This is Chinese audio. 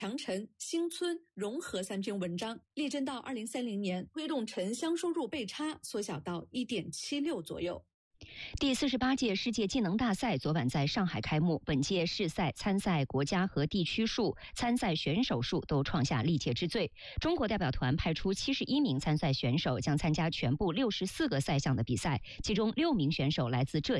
强沉、新村、融合3篇文章，力争到2030年推动城乡收入倍差缩小到1.76左右。 第48届世界技能大赛昨晚在上海开幕，本届世赛参赛国家和地区数、参赛选手数都创下历届之最。中国代表团派出71名参赛选手，将参加全部64个赛项的比赛，其中6名选手来自浙